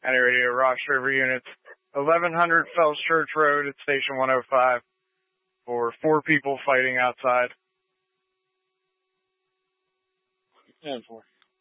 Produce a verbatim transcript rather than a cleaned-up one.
Any radio Rock River units, eleven hundred Fells Church Road at Station one oh five for four people fighting outside. ten four.